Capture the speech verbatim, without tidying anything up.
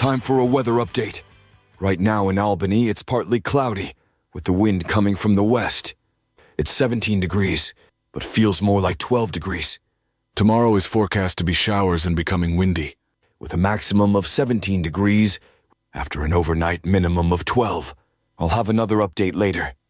Time for a weather update. Right now in Albany, it's partly cloudy, with the wind coming from the west. It's seventeen degrees, but feels more like twelve degrees. Tomorrow is forecast to be showers and becoming windy, with a maximum of seventeen degrees after an overnight minimum of twelve. I'll have another update later.